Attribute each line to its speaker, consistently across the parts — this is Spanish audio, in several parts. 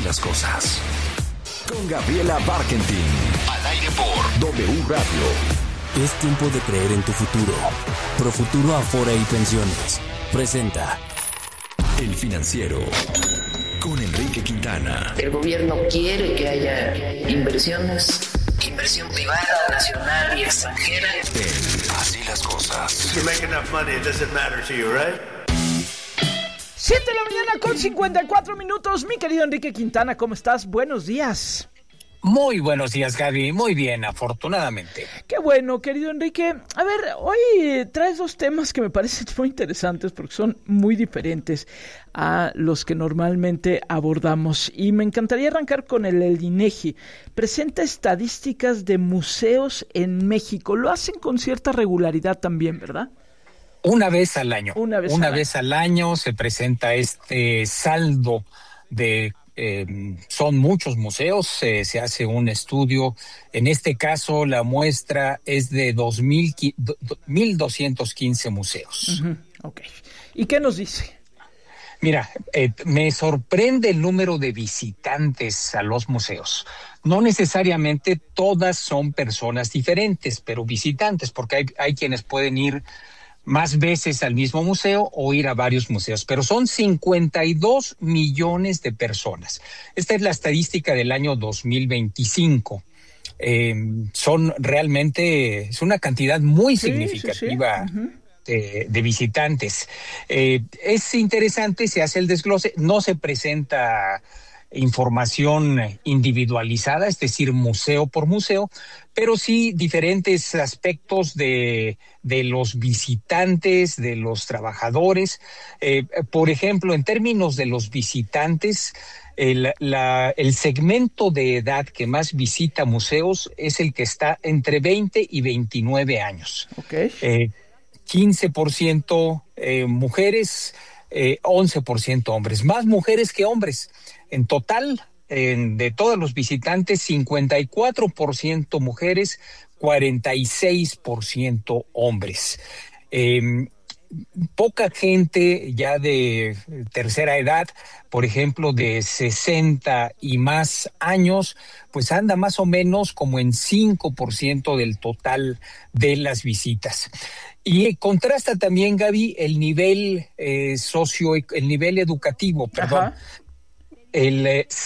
Speaker 1: las cosas. Con Gabriela Barkentin. Al aire por W Radio.
Speaker 2: Es tiempo de creer en tu futuro. Profuturo Afore y Pensiones presenta
Speaker 1: El Financiero con Enrique Quintana.
Speaker 3: El gobierno quiere que haya inversiones, inversión privada, nacional y extranjera.
Speaker 1: Así las cosas.
Speaker 4: If you make enough money, it doesn't matter to you, right?
Speaker 5: 7 de la mañana con 54 minutos. Mi querido Enrique Quintana, ¿cómo estás? Buenos días.
Speaker 6: Muy buenos días, Gaby. Muy bien, afortunadamente.
Speaker 5: Qué bueno, querido Enrique. A ver, hoy traes dos temas que me parecen muy interesantes porque son muy diferentes a los que normalmente abordamos. Y me encantaría arrancar con el INEGI. Presenta estadísticas de museos en México. Lo hacen con cierta regularidad también, ¿verdad?
Speaker 6: Una vez al año.
Speaker 5: Una vez al año
Speaker 6: se presenta este saldo de... son muchos museos, se hace un estudio. En este caso, la muestra es de 1,215 museos.
Speaker 5: Uh-huh. Ok. ¿Y qué nos dice?
Speaker 6: Mira, me sorprende el número de visitantes a los museos. No necesariamente todas son personas diferentes, pero visitantes, porque hay quienes pueden ir más veces al mismo museo o ir a varios museos, pero son 52 millones de personas. Esta es la estadística del año 2025. Son realmente, es una cantidad muy significativa. Sí. Uh-huh. De visitantes. Es interesante, se hace el desglose, no se presenta información individualizada, es decir, museo por museo, pero sí diferentes aspectos de los visitantes, de los trabajadores. Por ejemplo, en términos de los visitantes, el segmento de edad que más visita museos es el que está entre 20 y 29 años.
Speaker 5: Okay.
Speaker 6: 15% mujeres, 11% hombres, más mujeres que hombres. En total, de todos los visitantes, 54% mujeres, 46% hombres. Poca gente ya de tercera edad, por ejemplo, de 60 y más años, pues anda más o menos como en 5% del total de las visitas. Y contrasta también, Gaby, el nivel el nivel educativo, perdón. Ajá. El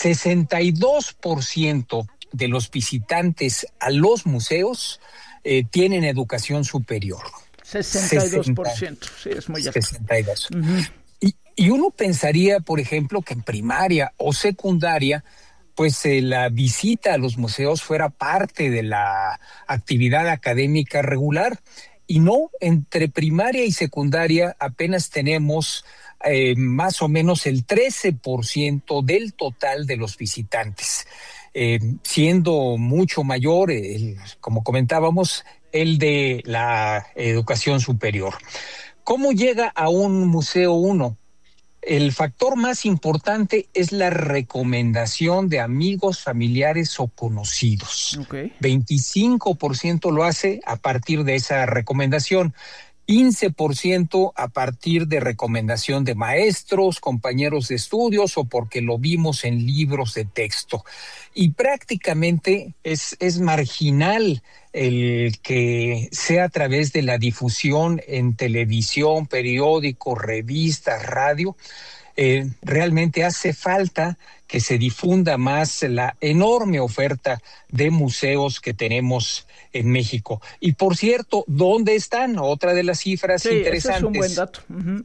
Speaker 6: 62% de los visitantes a los museos tienen educación superior.
Speaker 5: 62%, sí, es muy alto.
Speaker 6: 62. Uh-huh. Y uno pensaría, por ejemplo, que en primaria o secundaria, pues la visita a los museos fuera parte de la actividad académica regular. Y no, entre primaria y secundaria apenas tenemos más o menos el 13% del total de los visitantes, siendo mucho mayor, como comentábamos, el de la educación superior. ¿Cómo llega a un museo uno? El factor más importante es la recomendación de amigos, familiares o conocidos.
Speaker 5: Okay.
Speaker 6: 25% lo hace a partir de esa recomendación. 15% a partir de recomendación de maestros, compañeros de estudios o porque lo vimos en libros de texto. Y prácticamente es marginal el que sea a través de la difusión en televisión, periódicos, revistas, radio. Realmente hace falta que se difunda más la enorme oferta de museos que tenemos en México. Y por cierto, ¿dónde están? Otra de las cifras interesantes.
Speaker 5: Ese es un buen dato. Uh-huh.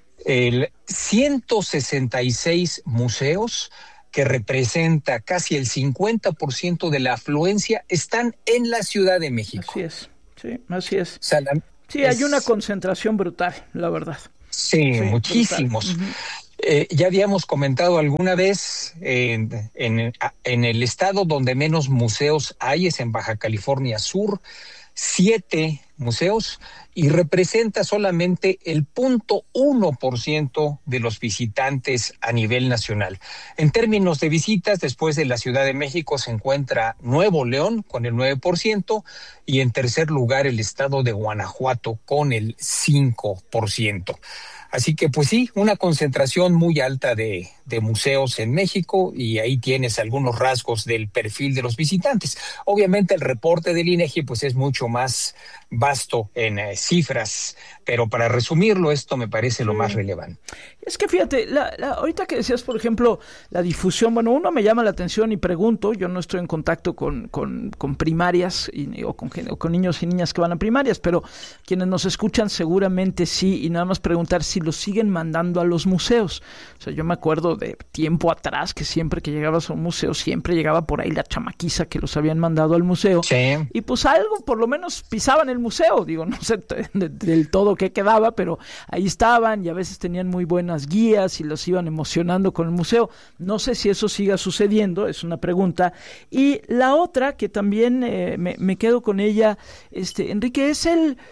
Speaker 6: 166 museos, que representa casi el 50% de la afluencia, están en la Ciudad de México.
Speaker 5: Así es, sí, así es.
Speaker 6: O sea,
Speaker 5: hay una concentración brutal, la verdad.
Speaker 6: Sí, muchísimos. Uh-huh. Ya habíamos comentado alguna vez en el estado donde menos museos hay es en Baja California Sur, 7 museos, y representa solamente el 0.1% de los visitantes a nivel nacional. En términos de visitas, después de la Ciudad de México se encuentra Nuevo León con el 9% y en tercer lugar el estado de Guanajuato con el 5%. Así que pues sí, una concentración muy alta de museos en México, y ahí tienes algunos rasgos del perfil de los visitantes. Obviamente el reporte del INEGI pues es mucho más vasto en cifras, pero para resumirlo, esto me parece lo más relevante.
Speaker 5: Es que fíjate, ahorita que decías, por ejemplo, la difusión, bueno, uno me llama la atención y pregunto, yo no estoy en contacto con primarias o con niños y niñas que van a primarias, pero quienes nos escuchan seguramente sí, y nada más preguntar si los siguen mandando a los museos. O sea, yo me acuerdo de tiempo atrás que siempre que llegabas a un museo, siempre llegaba por ahí la chamaquiza que los habían mandado al museo.
Speaker 6: Sí.
Speaker 5: Y pues algo, por lo menos pisaban el museo, digo, no sé del todo qué quedaba, pero ahí estaban y a veces tenían muy buenas guías y los iban emocionando con el museo. No sé si eso siga sucediendo, es una pregunta. Y la otra, que también me quedo con ella, Enrique, es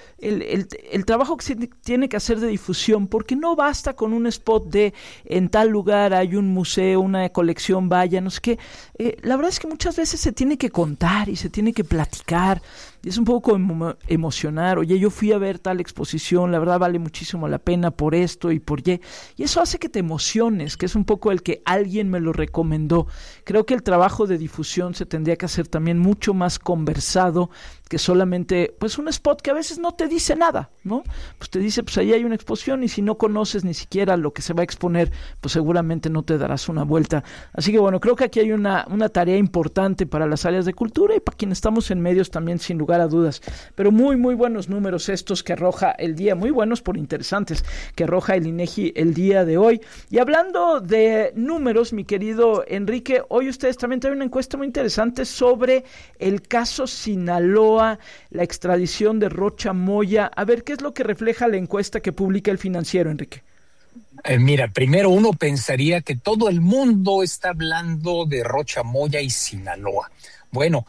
Speaker 5: el trabajo que se tiene que hacer de difusión, porque no basta con un spot de en tal lugar hay un museo, una colección, vaya, no sé qué. La verdad es que muchas veces se tiene que contar y se tiene que platicar. Y es un poco emocionar, oye, yo fui a ver tal exposición, la verdad vale muchísimo la pena por esto y por Y. Y eso hace que te emociones, que es un poco el que alguien me lo recomendó. Creo que el trabajo de difusión se tendría que hacer también mucho más conversado que solamente, pues un spot que a veces no te dice nada, ¿no? Pues te dice, pues ahí hay una exposición y si no conoces ni siquiera lo que se va a exponer, pues seguramente no te darás una vuelta. Así que bueno, creo que aquí hay una tarea importante para las áreas de cultura y para quienes estamos en medios también, sin lugar a dudas. Pero muy, muy buenos números estos que arroja el día, muy buenos por interesantes, que arroja el INEGI el día de hoy. Y hablando de números, mi querido Enrique, hoy ustedes también traen una encuesta muy interesante sobre el caso Sinaloa, la extradición de Rocha Moya. A ver, ¿qué es lo que refleja la encuesta que publica El Financiero, Enrique?
Speaker 6: Mira, primero uno pensaría que todo el mundo está hablando de Rocha Moya y Sinaloa. Bueno,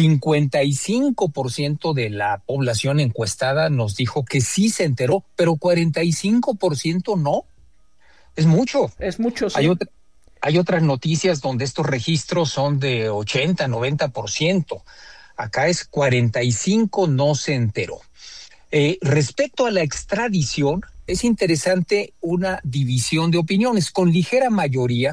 Speaker 6: 55% de la población encuestada nos dijo que sí se enteró, pero 45% no. Es mucho.
Speaker 5: Es mucho, sí.
Speaker 6: Hay otras noticias donde estos registros son de 80, 90%. Acá es 45%, no se enteró. Respecto a la extradición, es interesante una división de opiniones con ligera mayoría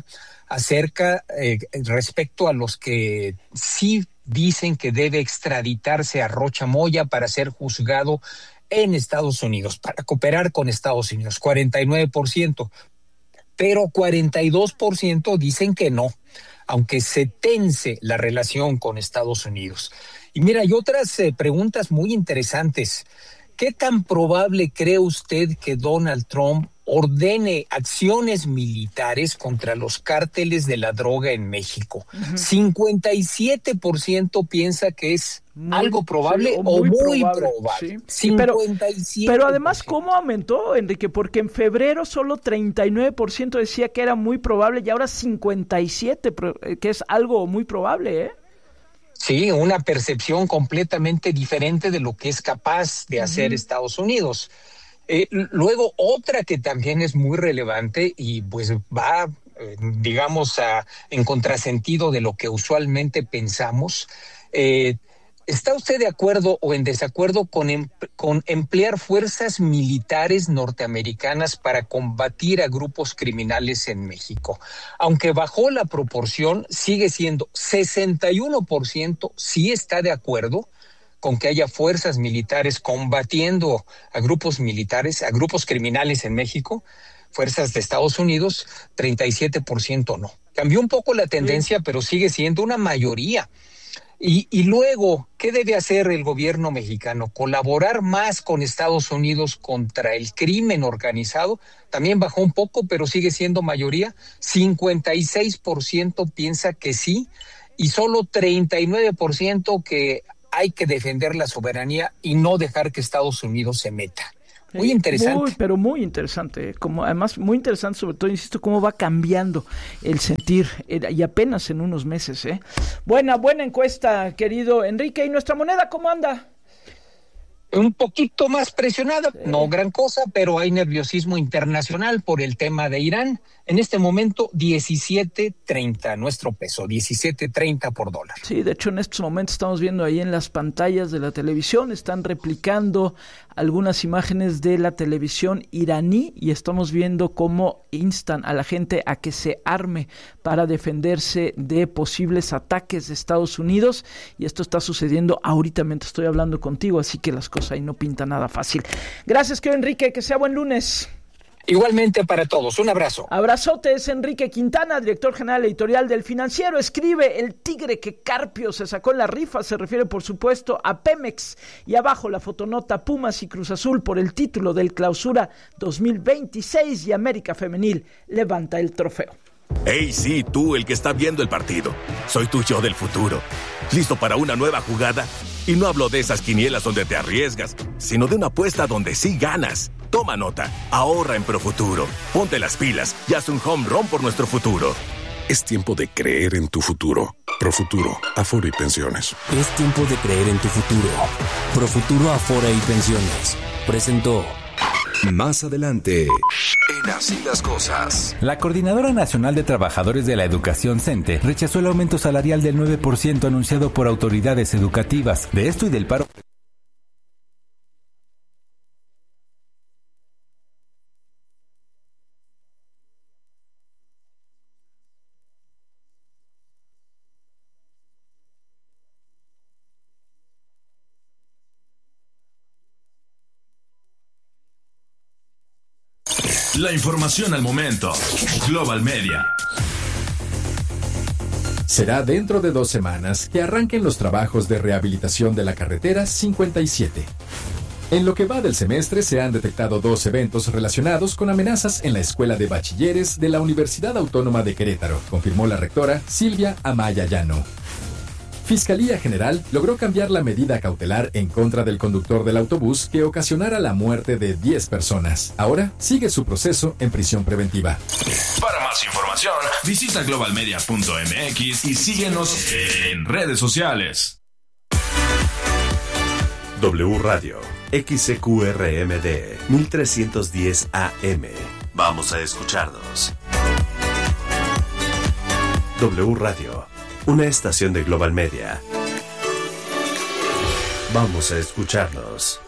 Speaker 6: respecto a los que sí dicen que debe extraditarse a Rocha Moya para ser juzgado en Estados Unidos, para cooperar con Estados Unidos, 49%, pero 42% dicen que no, aunque se tense la relación con Estados Unidos. Y mira, hay otras preguntas muy interesantes. ¿Qué tan probable cree usted que Donald Trump ordene acciones militares contra los cárteles de la droga en México? 57% piensa que es algo probable, sí, o muy probable.
Speaker 5: Sí. 57%. Pero además, ¿cómo aumentó, Enrique? Porque en febrero solo 39% decía que era muy probable y ahora 57%, que es algo muy probable, ¿eh?
Speaker 6: Sí, una percepción completamente diferente de lo que es capaz de hacer Estados Unidos. Luego, otra que también es muy relevante y pues va, digamos, en contrasentido de lo que usualmente pensamos. ¿Está usted de acuerdo o en desacuerdo con emplear fuerzas militares norteamericanas para combatir a grupos criminales en México? Aunque bajó la proporción, sigue siendo 61% sí está de acuerdo con que haya fuerzas militares combatiendo a grupos militares, a grupos criminales en México, fuerzas de Estados Unidos, 37% no. Cambió un poco la tendencia, pero sigue siendo una mayoría. Y luego, ¿qué debe hacer el gobierno mexicano? Colaborar más con Estados Unidos contra el crimen organizado. También bajó un poco, pero sigue siendo mayoría. 56% piensa que sí y solo 39% que hay que defender la soberanía y no dejar que Estados Unidos se meta. Muy interesante.
Speaker 5: Pero muy interesante. Además, muy interesante, sobre todo, insisto, cómo va cambiando el sentir y apenas en unos meses, ¿eh? Buena encuesta, querido Enrique. ¿Y nuestra moneda cómo anda?
Speaker 6: un poquito más presionada, no gran cosa, pero hay nerviosismo internacional por el tema de Irán. En este momento, 17.30 nuestro peso, 17.30 por dólar.
Speaker 5: Sí, de hecho en estos momentos estamos viendo ahí en las pantallas de la televisión, están replicando algunas imágenes de la televisión iraní y estamos viendo cómo instan a la gente a que se arme para defenderse de posibles ataques de Estados Unidos, y esto está sucediendo ahorita mientras estoy hablando contigo, así que las cosas ahí no pintan nada fácil. Gracias, querido Enrique, que sea buen lunes.
Speaker 6: Igualmente para todos, un abrazo.
Speaker 5: Abrazote, es Enrique Quintana, director general editorial del Financiero. Escribe: el tigre que Carpio se sacó en la rifa, se refiere por supuesto a Pemex. Y abajo la fotonota: Pumas y Cruz Azul por el título del Clausura 2026 y América Femenil levanta el trofeo.
Speaker 7: Hey, sí, tú, el que está viendo el partido. Soy tu yo del futuro. ¿Listo para una nueva jugada? Y no hablo de esas quinielas donde te arriesgas, sino de una apuesta donde sí ganas. Toma nota, ahorra en Profuturo. Ponte las pilas y haz un home run por nuestro futuro.
Speaker 8: Es tiempo de creer en tu futuro. Profuturo, Afore y Pensiones.
Speaker 2: Es tiempo de creer en tu futuro. Profuturo, Afore y Pensiones presentó.
Speaker 1: Más adelante, en Así las Cosas.
Speaker 9: La Coordinadora Nacional de Trabajadores de la Educación, CENTE, rechazó el aumento salarial del 9% anunciado por autoridades educativas. De esto y del paro.
Speaker 10: La información al momento. Global Media.
Speaker 11: Será dentro de 2 semanas que arranquen los trabajos de rehabilitación de la carretera 57. En lo que va del semestre se han detectado 2 eventos relacionados con amenazas en la Escuela de Bachilleres de la Universidad Autónoma de Querétaro, confirmó la rectora Silvia Amaya Llano. Fiscalía General logró cambiar la medida cautelar en contra del conductor del autobús que ocasionara la muerte de 10 personas. Ahora sigue su proceso en prisión preventiva.
Speaker 10: Para más información, visita globalmedia.mx y síguenos en redes sociales.
Speaker 1: W Radio, XCQRMD, 1310 AM. Vamos a escucharnos. W Radio, una estación de Global Media. Vamos a escucharnos.